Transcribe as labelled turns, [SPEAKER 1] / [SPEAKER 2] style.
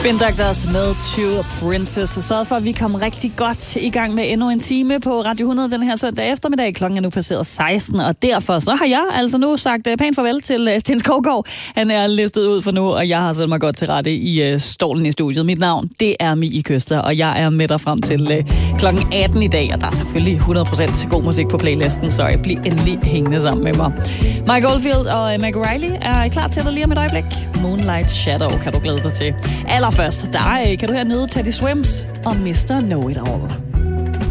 [SPEAKER 1] Spin Doctors med Two Princess og sørget for, at vi kom rigtig godt i gang med endnu en time på Radio 100 den her søndag eftermiddag. Klokken er nu passeret 16, og derfor så har jeg altså nu sagt pænt farvel til Sten Skovgaard. Han er listet ud for nu, og jeg har sat mig godt til rette i stolen i studiet. Mit navn, det er Mie Køster, og jeg er med dig frem til klokken 18 i dag, og der er selvfølgelig 100% god musik på playlisten, så jeg bliver endelig hængende sammen med mig. Mike Oldfield og Meg Riley er klar til dig lige om et øjeblik. Moonlight Shadow kan du glæde dig til. Allerførst, der kan du hernede Teddy Swims og Mr. Know It All.